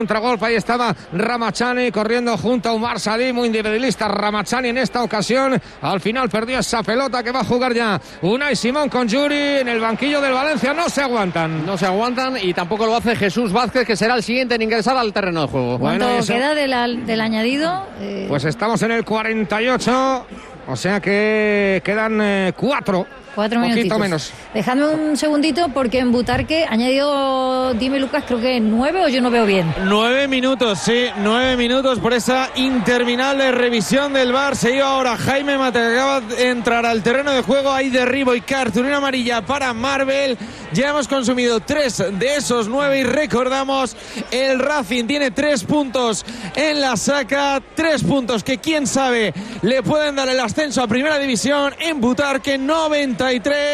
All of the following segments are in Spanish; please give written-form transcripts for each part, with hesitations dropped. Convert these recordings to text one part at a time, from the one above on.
Contragolpe, ahí estaba Ramachani corriendo junto a Umar Sadí, muy individualista Ramachani en esta ocasión. Al final perdió esa pelota que va a jugar ya Unai Simón con Yuri en el banquillo del Valencia. No se aguantan y tampoco lo hace Jesús Vázquez, que será el siguiente en ingresar al terreno de juego. ¿Cuánto queda del añadido? Pues estamos en el 48, o sea que quedan 4 minutitos. Menos. Dejadme un segundito porque en Butarque ha añadido, dime Lucas, creo que 9 o yo no veo bien. 9 minutos, sí, 9 minutos por esa interminable revisión del VAR. Se iba ahora Jaime Mata, que acaba de entrar al terreno de juego. Hay derribo y cartulina amarilla para Marvel. Ya hemos consumido 3 de esos 9 y recordamos, el Racing tiene 3 puntos en la saca, 3 puntos que quién sabe le pueden dar el ascenso a Primera División. En Butarque 93,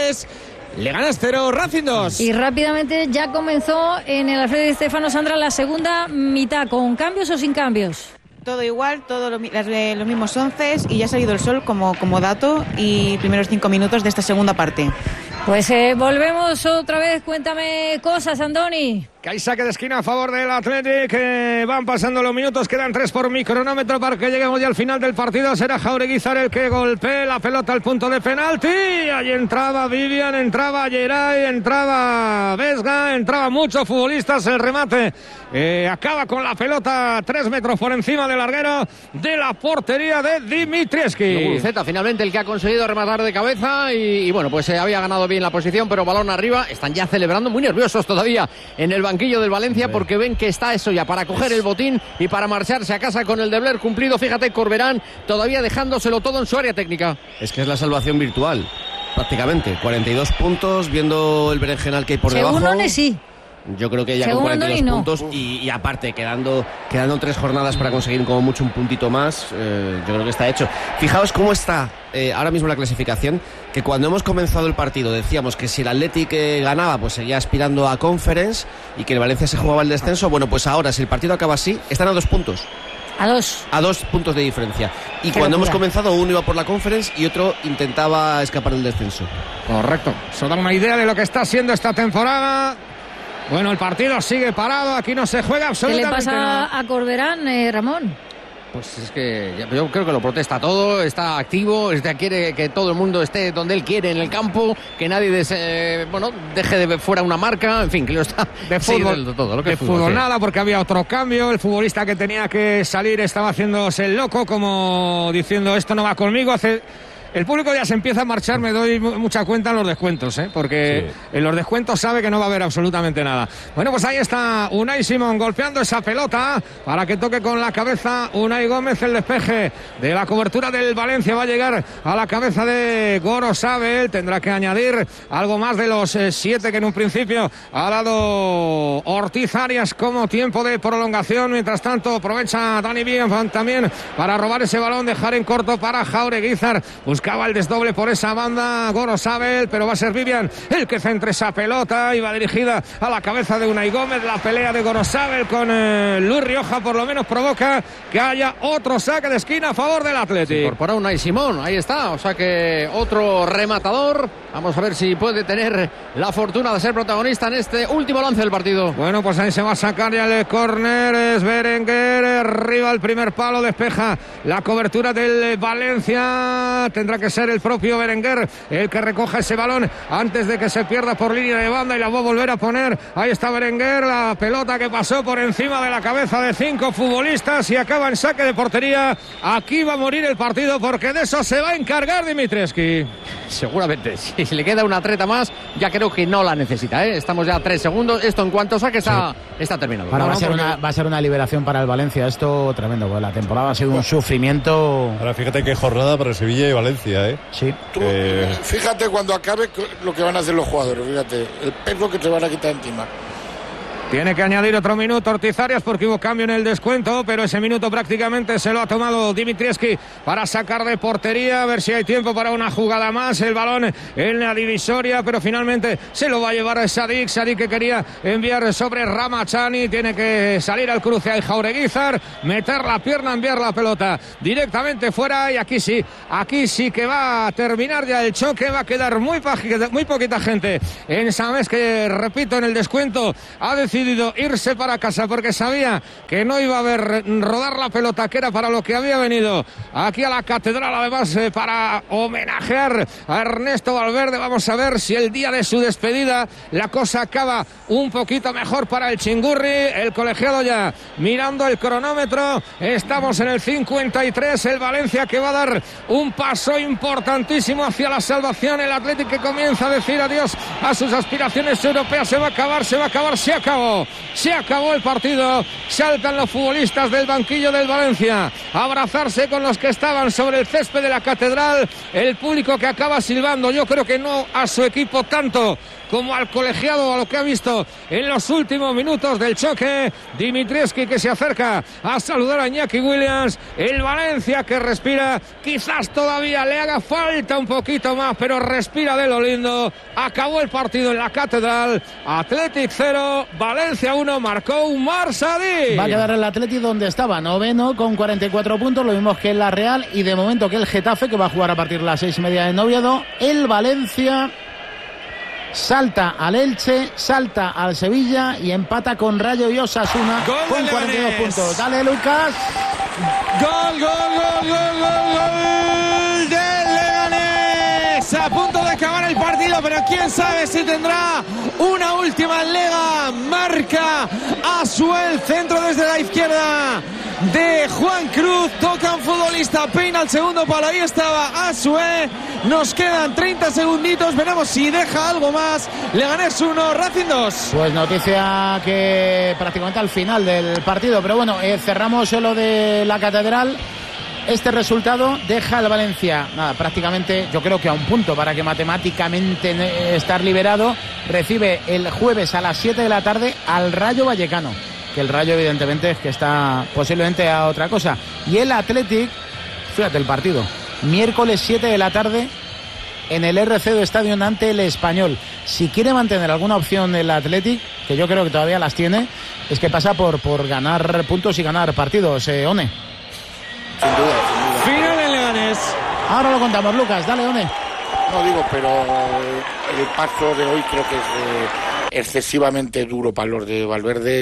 Leganés 0, Racing 2. Y rápidamente ya comenzó en el Alfredo Di Stéfano, Sandra, la segunda mitad, ¿con cambios o sin cambios? Todo igual, todos los mismos 11 y ya ha salido el sol como dato y primeros 5 minutos de esta segunda parte. Pues volvemos otra vez, cuéntame cosas, Andoni. Que hay saque de esquina a favor del Athletic, que van pasando los minutos, quedan 3 por mi cronómetro para que lleguemos ya al final del partido. Será Jaureguizar el que golpee la pelota al punto de penalti. Ahí entraba Vivian, entraba Geray, entraba Vesga, entraba muchos futbolistas. El remate acaba con la pelota 3 metros por encima del larguero de la portería de Dimitrievski. Guruceta finalmente el que ha conseguido rematar de cabeza y bueno, pues había ganado bien la posición, pero balón arriba. Están ya celebrando, muy nerviosos todavía en el banquillo del Valencia, porque ven que está eso ya para coger el botín y para marcharse a casa con el deber cumplido. Fíjate, Corberán todavía dejándoselo todo en su área técnica. Es que es la salvación virtual, prácticamente. 42 puntos, viendo el berenjenal que hay por debajo. Según One, sí. Yo creo que ya con 42 puntos y aparte quedando 3 jornadas para conseguir como mucho un puntito más, yo creo que está hecho. Fijaos cómo está ahora mismo la clasificación, que cuando hemos comenzado el partido decíamos que si el Athletic ganaba pues seguía aspirando a Conference y que el Valencia se jugaba el descenso. Bueno, pues ahora si el partido acaba así, están a 2 puntos. A 2 puntos de diferencia. Y cuando hemos comenzado, uno iba por la Conference y otro intentaba escapar del descenso. Correcto, eso da una idea de lo que está siendo esta temporada. Bueno, el partido sigue parado, aquí no se juega absolutamente nada. ¿Qué le pasa a Corberán, Ramón? Pues es que yo creo que lo protesta todo, está activo, quiere que todo el mundo esté donde él quiere en el campo, que nadie deje de fuera una marca, en fin, que lo está de fútbol, todo, lo que de fútbol sí. Nada, porque había otro cambio, el futbolista que tenía que salir estaba haciéndose el loco, como diciendo esto no va conmigo. El público ya se empieza a marchar, me doy mucha cuenta en los descuentos, porque en los descuentos sabe que no va a haber absolutamente nada. Bueno, pues ahí está Unai Simón golpeando esa pelota para que toque con la cabeza Unai Gómez. El despeje de la cobertura del Valencia va a llegar a la cabeza de Gorosabel. Tendrá que añadir algo más de los 7 que en un principio ha dado Ortiz Arias como tiempo de prolongación. Mientras tanto aprovecha Dani Bienfant también para robar ese balón, dejar en corto para Jaureguizar. Buscaba el desdoble por esa banda Gorosabel, pero va a ser Vivian el que centre esa pelota y va dirigida a la cabeza de Unai Gómez. La pelea de Gorosabel con Luis Rioja por lo menos provoca que haya otro saque de esquina a favor del Athletic. Se incorpora Unai Simón, ahí está, o sea que otro rematador. Vamos a ver si puede tener la fortuna de ser protagonista en este último lance del partido. Bueno, pues ahí se va a sacar ya el córner, es Berenguer, arriba el primer palo, despeja la cobertura del Valencia. Tendrá que ser el propio Berenguer el que recoja ese balón antes de que se pierda por línea de banda y la va a volver a poner. Ahí está Berenguer, la pelota que pasó por encima de la cabeza de 5 futbolistas y acaba en saque de portería. Aquí va a morir el partido porque de eso se va a encargar Dimitrievski. Seguramente, si le queda una treta más, ya creo que no la necesita, Estamos ya a 3 segundos. Esto en cuanto saque está terminado. Ahora va a ser una liberación para el Valencia. Esto tremendo, porque la temporada ha sido un sufrimiento. Ahora fíjate qué jornada para Sevilla y Valencia, Sí. Fíjate cuando acabe lo que van a hacer los jugadores, fíjate, el peso que te van a quitar encima. Tiene que añadir otro minuto Ortiz Arias porque hubo cambio en el descuento, pero ese minuto prácticamente se lo ha tomado Dimitrievski para sacar de portería, a ver si hay tiempo para una jugada más. El balón en la divisoria, pero finalmente se lo va a llevar a Sadik que quería enviar sobre Ramachani. Tiene que salir al cruce a Jaureguizar, meter la pierna, enviar la pelota directamente fuera y aquí sí que va a terminar ya el choque. Va a quedar muy poquita gente en Samés, que repito, en el descuento ha decidido decidido irse para casa porque sabía que no iba a haber rodar la pelota, que era para lo que había venido aquí a la Catedral, además para homenajear a Ernesto Valverde. Vamos a ver si el día de su despedida la cosa acaba un poquito mejor para el Chingurri. El colegiado ya mirando el cronómetro, estamos en el 53, el Valencia que va a dar un paso importantísimo hacia la salvación, el Athletic que comienza a decir adiós a sus aspiraciones europeas. Se va a acabar, se acabó el partido. Saltan los futbolistas del banquillo del Valencia a abrazarse con los que estaban sobre el césped de la Catedral. El público que acaba silbando, yo creo que no a su equipo tanto como al colegiado, a lo que ha visto en los últimos minutos del choque. Dimitrievski que se acerca a saludar a Iñaki Williams. El Valencia que respira, quizás todavía le haga falta un poquito más, pero respira de lo lindo. Acabó el partido en la Catedral. Athletic 0, Valencia 1, marcó Umar Sadik. Va a quedar el Athletic donde estaba, noveno con 44 puntos, lo mismo que la Real, y de momento que el Getafe, que va a jugar a partir de las 6:30 en Oviedo. El Valencia salta al Elche, salta al Sevilla y empata con Rayo y Osasuna con 42 puntos. Dale, Lucas. Gol del Leganés. A punto de acabar el partido, pero quién sabe si tendrá una última lega. Marca Asuel, centro desde la izquierda de Juan Cruz, toca un futbolista, peina al segundo palo, ahí estaba Asué. Nos quedan 30 segunditos, veremos si deja algo más. Leganés 1, Racing 2. Pues noticia que prácticamente al final del partido, pero bueno, cerramos lo de la Catedral. Este resultado deja al Valencia, prácticamente yo creo que a un punto para que matemáticamente estar liberado. Recibe el jueves a las 7 de la tarde al Rayo Vallecano, que el Rayo evidentemente es que está posiblemente a otra cosa. Y el Athletic, fíjate el partido, miércoles 7 de la tarde en el RC Stadium ante el Español. Si quiere mantener alguna opción el Athletic, que yo creo que todavía las tiene, es que pasa por ganar puntos y ganar partidos, One. Sin duda. Final en Leganés. Ahora lo contamos, Lucas, dale, One. No digo, pero el paso de hoy creo que es excesivamente duro para los de Valverde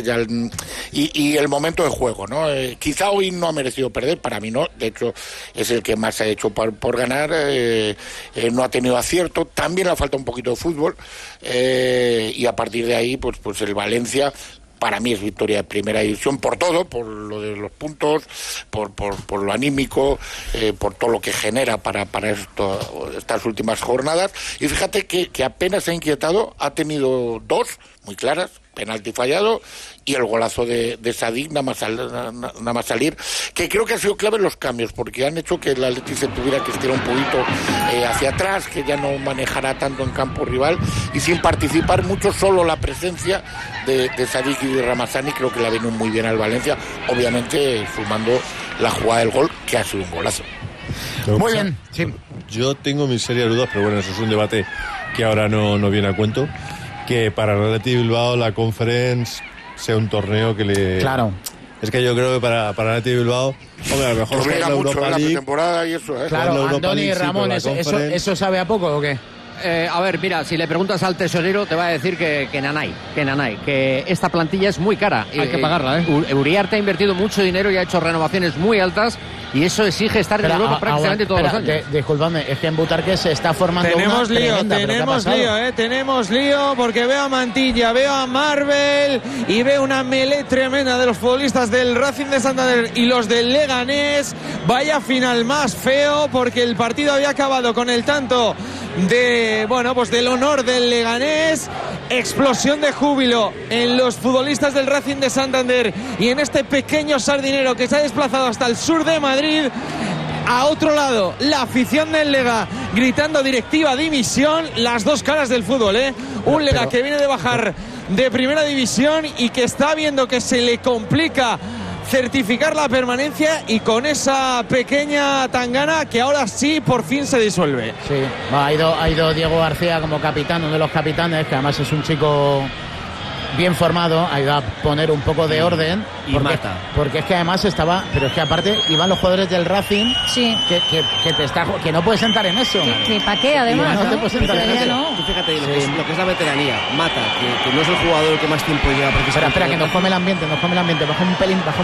y el momento de juego, ¿no? Quizá hoy no ha merecido perder, para mí no, de hecho es el que más ha hecho por ganar, no ha tenido acierto, también le falta un poquito de fútbol, y a partir de ahí pues el Valencia para mí es victoria de primera división por todo, por lo de los puntos, por lo anímico, por todo lo que genera para estas últimas jornadas. Y fíjate que apenas se ha inquietado, ha tenido dos muy claras, penalti fallado y el golazo de Sadik nada más salir, que creo que ha sido clave en los cambios, porque han hecho que el Atleti se tuviera que estirar un poquito hacia atrás, que ya no manejara tanto en campo rival y sin participar mucho, solo la presencia de Sadik y de Ramazani creo que la vino muy bien al Valencia, obviamente sumando la jugada del gol, que ha sido un golazo. Muy bien, sí. Yo tengo mis serias dudas, pero bueno, eso es un debate que ahora no viene a cuento, que para el Athletic Bilbao la Conference sea un torneo que le... Claro. Es que yo creo que para el Athletic Bilbao, hombre, a lo mejor juega la mucho Europa en la League, pretemporada y eso, Claro, Andoni y Ramón, ¿eso sabe a poco o qué? A ver, mira, si le preguntas al tesorero te va a decir que Nanay, que esta plantilla es muy cara. Hay que pagarla, Uriarte ha invertido mucho dinero y ha hecho renovaciones muy altas y eso exige estar en Europa prácticamente todos los años. Disculpadme, es que en Butarque se está formando tenemos lío porque veo a Mantilla, veo a Marvel y veo una melee tremenda de los futbolistas del Racing de Santander y los del Leganés. Vaya final más feo, porque el partido había acabado con el tanto del honor del Leganés. Explosión de júbilo en los futbolistas del Racing de Santander y en este pequeño sardinero que se ha desplazado hasta el sur de Madrid. A otro lado, la afición del Lega gritando directiva dimisión, las dos caras del fútbol, un Lega que viene de bajar de primera división y que está viendo que se le complica certificar la permanencia, y con esa pequeña tangana que ahora sí por fin se disuelve. Sí, ha ido Diego García como capitán, uno de los capitanes, que además es un chico bien formado, ayuda a poner un poco de orden. Y porque, mata. Porque es que además estaba, pero es que aparte iban los jugadores del Racing que no puedes sentar en eso. Que pa' qué, además. No te puedes sentar en eso. Tú fíjate lo que es la veteranía. Mata, que no es el jugador que más tiempo lleva precisamente. Espera, que nos come el ambiente, baja un pelín